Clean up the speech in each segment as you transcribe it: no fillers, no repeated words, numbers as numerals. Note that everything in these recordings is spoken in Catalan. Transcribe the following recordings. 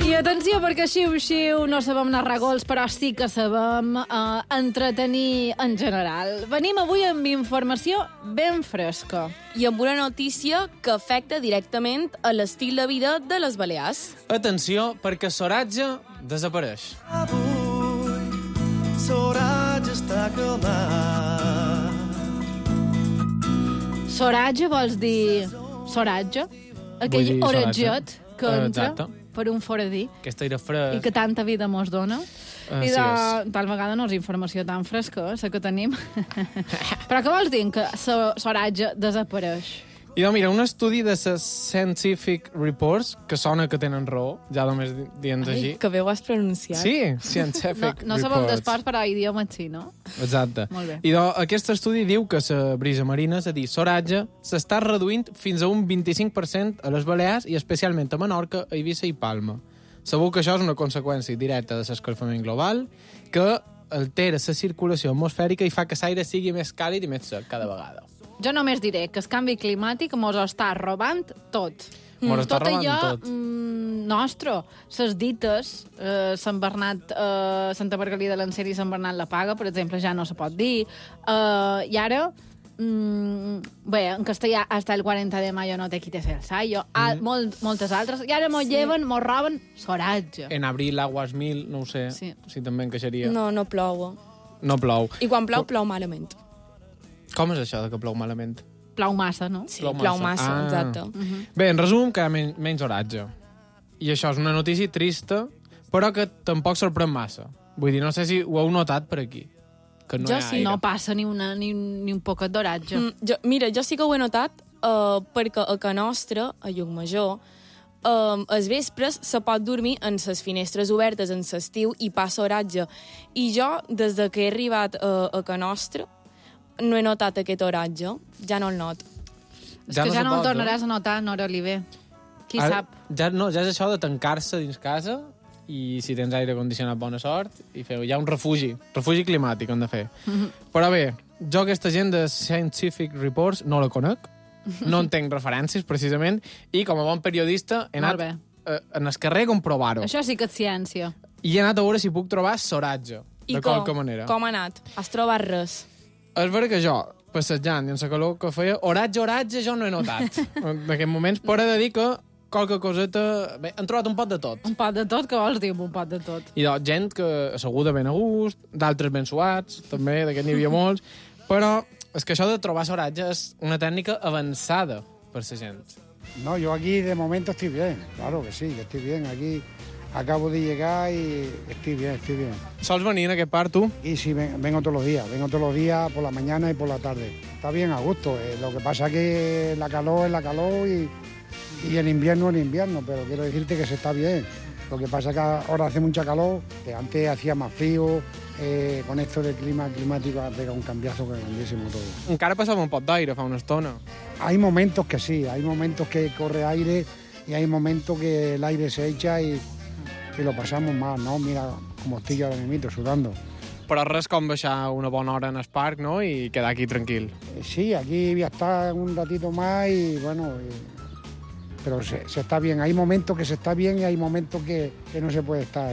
I atenció, perquè xiu-xiu no sabem narrar gols, però sí que sabem entretenir en general. Venim avui amb informació ben fresca. I amb una notícia que afecta directament a l'estil de vida de les Balears. Atenció, perquè Soratge desapareix. Avui Soratge està calmat. Soratge vols dir Soratge? Aquell dir oratget que entra exacte. per un foradí Aquest aire fresc. i que tanta vida mos dona. I Així és. tal vegada no és informació tan fresca, la que tenim. Però què vols dir que Soratge desapareix? I doncs, mira, un estudi de les Scientific Reports, que sona que tenen raó, ja només dient així. Que bé ho has pronunciat. Sí, Scientific No sabem Reports. d'esports, però idiomes sí, no? Exacte. Molt bé. I doncs, aquest estudi diu que la brisa marina, és a dir, Soratge, s'està reduint fins a un 25% a les Balears i especialment a Menorca, Eivissa i Palma. Segur que això és una conseqüència directa de l'escalfament global que altera la circulació atmosfèrica i fa que l'aire sigui més càlid i més sec cada vegada. Jo només diré que el canvi climàtic mos està robant tot. Mos està robant allò tot. nostre. Ses dites, Sant Bernat, Santa Margalida de l'Encera i Sant Bernat la Paga, per exemple, ja no se pot dir. I ara, bé, en castellà hasta el 40 de mayo no te quites el sayo. Moltes altres. I ara mos lleven, mos roben Soratge. En abril, aguas mil, no ho sé, Sí. si també encaixaria. No plou. No plou. I quan plou malament. Com és això de que plou malament? Plau massa, no? Sí, plou massa, exacte. Bé, en resum, que hi ha menys oratge. I això és una notícia trista, però que tampoc sorprèn massa. Vull dir, no sé si ho heu notat per aquí. Que no Jo hi ha sí. aire. No passa ni un poquet d'oratge. Mira, jo sí que ho he notat perquè a Can Nostra, a Llucmajor, als vespres se pot dormir en les finestres obertes en l'estiu i passa oratge. I jo, des de que he arribat a Can Nostra, no he notat aquest oratge. Ja no el not. És que ja se no el pot, tornaràs a notar, Nora Oliver. Qui Ara, sap? ja és això de tancar-se dins casa i si tens aire condicionat, bona sort, i feu ja un refugi climàtic han de fer. Però bé, jo aquesta gent de Scientific Reports no la conec, no entenc referències precisament, i com a bon periodista he Molt anat en el carrer a comprovar-ho. Això sí que és ciència. I he anat a veure si puc trobar Soratge, de qualque manera. Com ha anat? Has trobat res? És vera que jo, passejant i en la calor que feia, oratge jo no he notat en aquests moments, però he de dir que qualque coseta... Bé, han trobat un pot de tot. Un pot de tot, què vols dir amb un pot de tot? I doncs, gent que asseguda ben a gust, d'altres ben suats, també, d'aquest n'hi havia molts, però és que això de trobar Soratge és una tècnica avançada per la gent. No, yo aquí de momento estoy bien, claro que sí, que estoy bien. Aquí acabo de llegar y estoy bien. Sols venir en aquest part, tu? Y sí, vengo todos los días por la mañana y por la tarde. Está bien a gusto, lo que pasa que la calor es la calor y el invierno es el invierno, pero quiero decirte que se está bien. Lo que pasa que ahora hace mucha calor, que antes hacía más frío, con esto del climático ha pegado un cambiazo grandísimo todo. Encara passava un pot d'aire fa una estona. Hay momentos que sí, hay momentos que corre aire y hay momentos que el aire se echa y lo pasamos mal, ¿no? Mira cómo estoy yo ahora mismo sudando. Però res com baixar una bona hora en el parc, no?, i quedar aquí tranquil. Sí, aquí voy a estar un ratito más y bueno, pero se está bien. Hay momentos que se está bien y hay momentos que no se puede estar,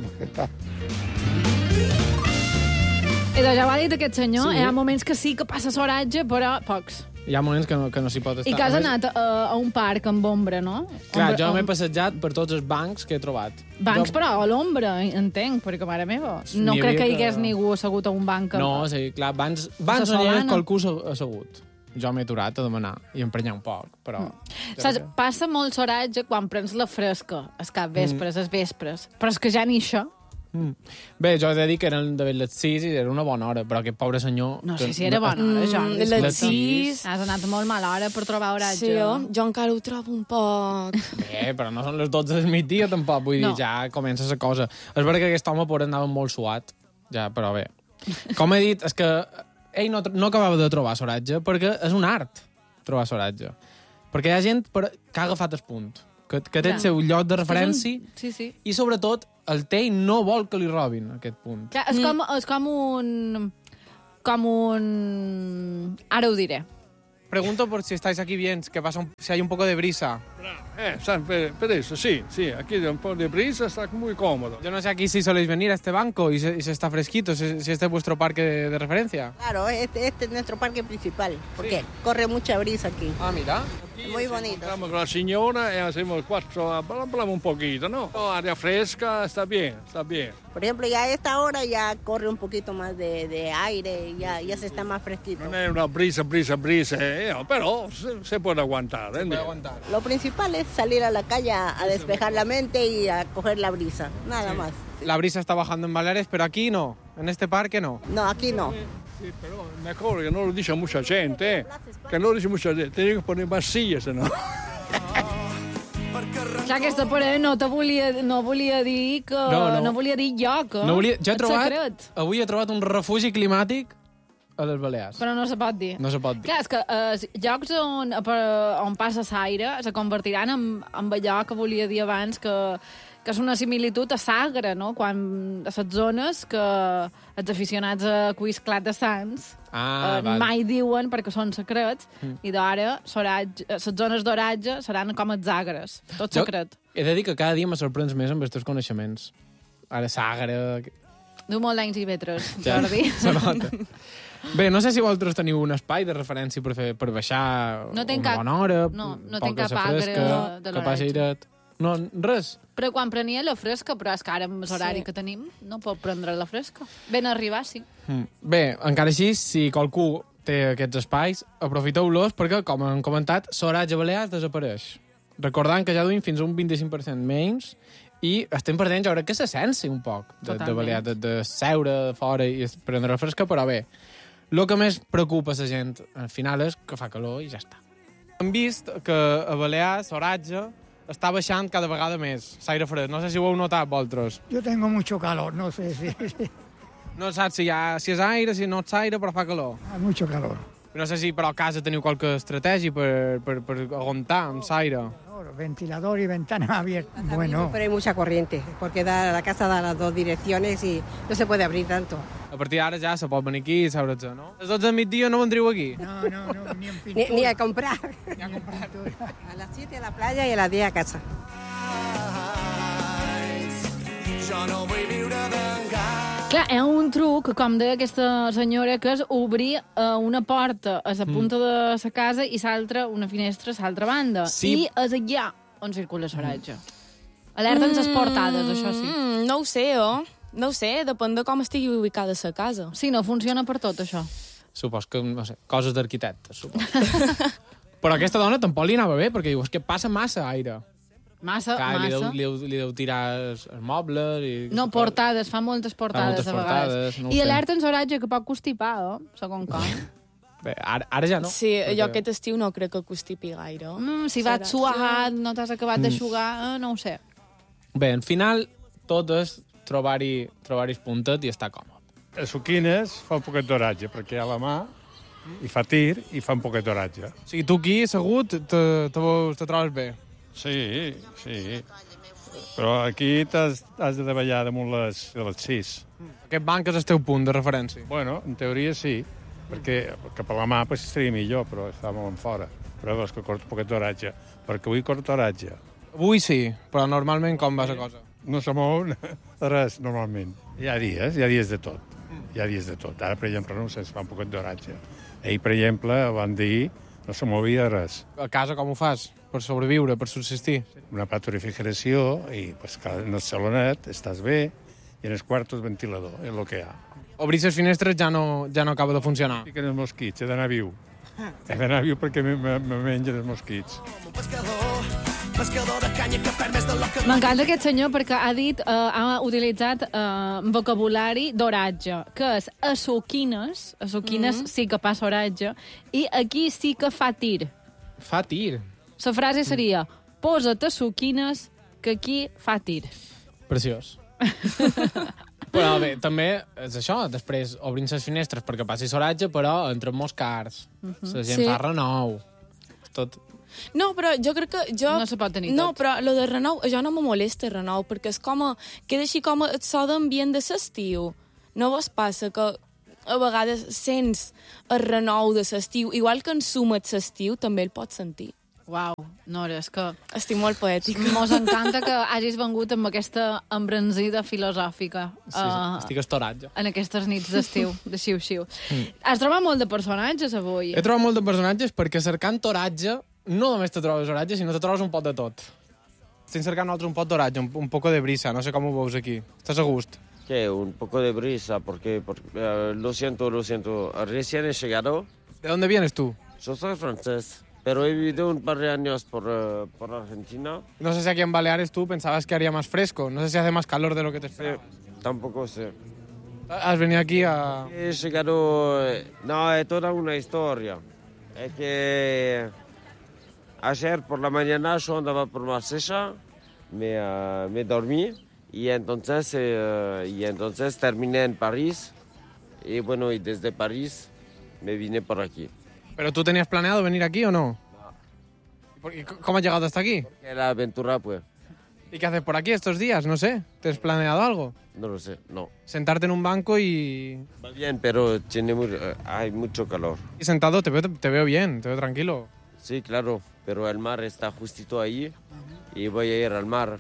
I doncs ja ho ha dit aquest senyor, Sí. hi ha moments que sí que passa Soratge, però pocs. Hi ha moments que no s'hi pot estar. I que has A més, anat a un parc amb ombra, no? Clar, jo m'he Ombra- passejat per tots els bancs que he trobat. Bancs, Jo... però a l'ombra, entenc, perquè, mare meva, no N'hi crec que havia hi hagués que- ningú assegut a un banc. No, sí, clar, bancs La on hi Solana. hagués qualcú assegut. Jo m'he aturat a demanar i emprenyar un poc, però... Saps, passa molt Soratge quan prens la fresca, els cap vespres, els vespres. Però és que ja ni això. Bé, jo he de dir que eren de les 6 i era una bona hora, però aquest pobre senyor... No sé si era bona hora, Joan. Les disculpa. 6. Has anat molt mala hora per trobar oratge. Sí, jo encara ho trobo un poc... Bé, però no són les 12 del migdia, tampoc. Vull dir, No. ja comença la cosa. És veritat que aquest home pobre andava molt suat, ja, però bé. Com he dit, és que ell no acabava de trobar Soratge perquè és un art trobar Soratge. Perquè hi ha gent que ha agafat el punt, que té el seu lloc de referència Sí, sí. i, sobretot, el té i no vol que li robin aquest punt. Clar, és com un... Ara ho diré. pregunto por si estáis aquí bien, que pasa si hay un poco de brisa. Per eso, sí, aquí hay un poco de brisa, está muy cómodo. Yo no sé aquí si soléis venir a este banco y se está fresquito, si este es vuestro parque de referencia. Claro, este es nuestro parque principal, porque corre mucha brisa aquí. Ah, mira. Muy bonito. Estamos con la señora y hacemos hablamos un poquito, ¿no? Área fresca, está bien. Por ejemplo, ya a esta hora ya corre un poquito más de aire, ya se está más fresquito. No es una brisa, pero se puede aguantar. Lo principal es salir a la calle a despejar la mente y a coger la brisa, nada más. La brisa está bajando en Baleares, pero aquí no, en este parque no. No, aquí no. Sí, pero mejor que no lo dice mucha gente, que no lo dice mucha gente. Tienen que poner más sillas, ¿no? Clar, aquesta parella no volia dir que... No volia dir lloc, eh? No volia... Jo secret. Avui he trobat un refugi climàtic a les Balears. Però no se pot dir. No se pot dir. Clar, és que llocs on passa l'aire se convertiran en allò que volia dir abans, que és una similitud a Sagra, no? Quan a les zones que els aficionats a Cuisclat de Sants mai diuen perquè són secrets, i d'ara les zones d'oratge seran com els Agres, tot secret. He de dir que cada dia me sorprens més amb els teus coneixements. Ara Sagra... Du molt d'anys i vetres, Jordi. Se nota. Bé, no sé si vosaltres teniu un espai de referència per baixar una bona hora, no tinc cap agre de l'oratge. No, res. Però quan prenia la fresca, però és que ara amb l'horari que tenim no pot prendre la fresca. Ben arribar, sí. Bé, encara així, si qualcú té aquests espais, aprofiteu-los perquè, com hem comentat, l'oratge a Balears desapareix. Recordant que ja duim fins a un 25% menys i estem perdent, jo crec que l'essència un poc de Balears, de seure fora i prendre la fresca, però bé, el que més preocupa la gent al final és que fa calor i ja està. Hem vist que a Balears l'oratge està baixant cada vegada més, l'aire fred. No sé si ho heu notat, vosaltres. Yo tengo mucho calor, no sé si... No saps si és aire, si no és aire, però fa calor. Hay mucho calor. No sé si però a casa teniu qualque estratègia per aguantar amb l'aire. Ventilador y ventana abierta. Bueno. Pero hay mucha corriente, porque la casa da las dos direcciones y no se puede abrir tanto. A partir d'ara ja se pot venir aquí i sabre's, no? A les 12 del migdia no vendríeu aquí? No, ni en pintura. Ni a comprar. Ni a comprar. A las 7 a la playa y a las 10 a casa. Jo no vull viure d'engai. Clar, hi ha un truc, com deia aquesta senyora, que és obrir una porta a la punta de la casa i l'altra, una finestra a l'altra banda. Sí. I és allà on circula l'oratge. Alerten les portades, això sí. No ho sé, No ho sé, depèn de com estigui ubicada la casa. Sí, no funciona per tot, això. Supos que, no sé, coses d'arquitectes, supos. Però aquesta dona tampoc li anava bé, perquè diu, és que passa massa aire. Massa. Li deu tirar els mobles... I... No, portades, fa moltes portades a vegades. No I alerten l'oratge que pot constipar, segon com. Bé, ara ja no. Sí, jo aquest estiu no crec que constipi gaire. Si vas suat, no t'has acabat d'aixugar, no ho sé. Bé, al final, tot és trobar-hi puntet i estar còmode. A suquines fa un poquet d'oratge, perquè hi ha la mà, i fa tir, i fa un poquet d'oratge. O sigui, tu aquí, assegut, te trobes bé? Sí. Però aquí has de treballar damunt de les 6. Aquest banc és el teu punt de referència? Bueno, en teoria sí, perquè per la mà pues, estaria millor, però està molt en fora. Però veus que corto un poquet d'oratge, perquè avui corto oratge. Avui sí, però normalment com va la cosa? No se mou res, normalment. Hi ha dies de tot. Hi ha dies de tot. Ara, per exemple, no sé, es fa un poquet d'oratge. Ahir, per exemple, van dir no se movia res. A casa com ho fas? Per sobreviure, per subsistir? Una refrigeració i pues, en el salonet estàs bé i en els quartos ventilador, és el que hi ha. Obrir les finestres ja no acaba de funcionar. Piquen els mosquits, he d'anar viu. He d'anar viu perquè me mengen els mosquits. Pescador de canya que perd més de lo que... M'encanta aquest senyor perquè ha utilitzat vocabulari d'oratge, que és a suquines sí que passa oratge, i aquí sí que fa tir. Fa tir. La frase seria, posa't a suquines, que aquí fa tir. Preciós. Però bé, també és això, després obrim les finestres perquè passi l'oratge, però entren molts cars, la gent fa renou, tot... No, però jo crec que... No se pot tenir tot. No, però lo de renou, jo no me molesta renou, perquè és com queda així com el so d'ambient de l'estiu. No vos passa que a vegades sents el renou de l'estiu, igual que ensumes l'estiu, també el pots sentir. Uau, Nora, és que... Estic molt poètica. Mos encanta que hagis vengut amb aquesta embranzida filosòfica Estic estoratge. en aquestes nits d'estiu, de xiu-xiu. Has trobat molt de personatges avui? He trobat molt de personatges perquè cercant oratge no només te trobes oratge, sinó te trobes un pot de tot. Estic cercant un pot d'oratge, un poco de brisa, no sé com ho veus aquí. Estàs a gust? ¿Qué? Un poco de brisa, porque lo siento. Recién he llegado. ¿De dónde vienes tú? Yo soy francés, pero he vivido un par de años por Argentina. No sé si aquí en Baleares tú pensabas que haría más fresco. No sé si hace más calor de lo que te esperabas. Tampoco sé. Has venido aquí a... He llegado... No, es toda una historia. Es que ayer por la mañana yo andaba por Marsella, me dormí y entonces terminé en París y bueno, y desde París me vine por aquí. ¿Pero tú tenías planeado venir aquí o no? ¿Y cómo has llegado hasta aquí? Porque la aventura, pues, ¿Y qué haces por aquí estos días? No sé. ¿Te has planeado algo? no lo sé, no. Sentarte en un banco y... Va bien, pero hay mucho calor. Y sentado te veo bien, te veo tranquilo. Sí, claro, pero el mar está justito ahí y voy a ir al mar.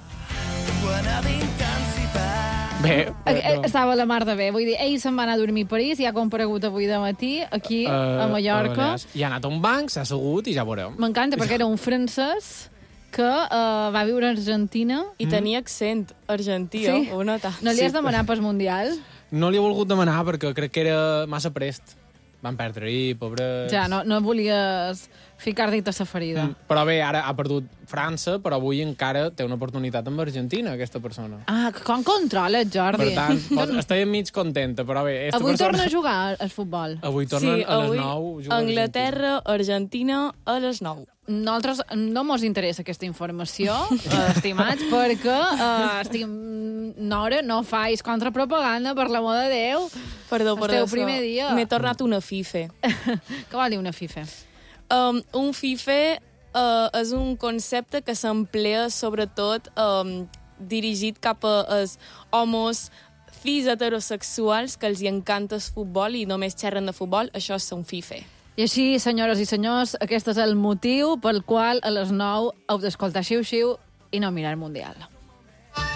Bé, Estava a la mar de bé. Vull dir, ell se'n va anar a dormir a París i ha comparegut avui de matí aquí, a Mallorca. I ha anat a un banc, s'ha assegut i ja veurem. M'encanta, perquè era un francès que va viure a Argentina. I tenia accent argentí, Sí. ho nota. No li has demanat pas Mundial? No li he volgut demanar perquè crec que era massa prest. Van perdre-hi, pobres... Ja, no volies ficar dit a sa ferida. Però bé, ara ha perdut França, però avui encara té una oportunitat amb Argentina, aquesta persona. Ah, com controles, Jordi? Per tant, estic mig contenta, però bé... Avui torna a jugar al futbol. Avui tornen a les 9. Avui Anglaterra, Argentina, a les 9. Nosaltres no mos interessa aquesta informació, estimats, perquè Nora, no faig contrapropaganda, per l'amor de Déu. Perdó, El teu primer dia. M'he tornat una FIFE. Què vol dir una FIFE? Un FIFE és un concepte que s'emplea sobretot dirigit cap als homes cis heterosexuals que els hi encanta el futbol i només xerren de futbol, això és un FIFE. I així, senyores i senyors, aquest és el motiu pel qual a les 9 heu d'escoltar Xiu-Xiu i no mirar el Mundial.